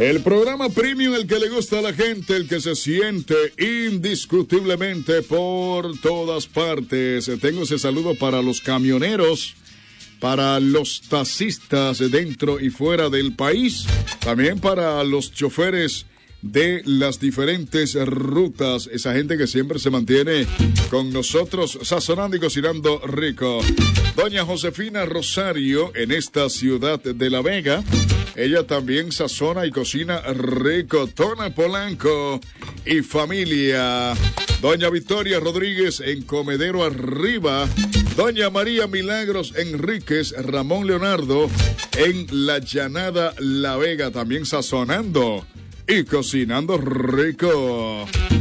El programa premium, el que le gusta a la gente, el que se siente indiscutiblemente por todas partes. Tengo ese saludo para los camioneros, para los taxistas dentro y fuera del país, también para los choferes de las diferentes rutas, esa gente que siempre se mantiene con nosotros sazonando y cocinando rico. Doña Josefina Rosario, en esta ciudad de La Vega, ella también sazona y cocina rico. Tona Polanco y familia. Doña Victoria Rodríguez en Comedero Arriba. Doña María Milagros Enríquez, Ramón Leonardo en La Llanada La Vega, también sazonando y cocinando rico.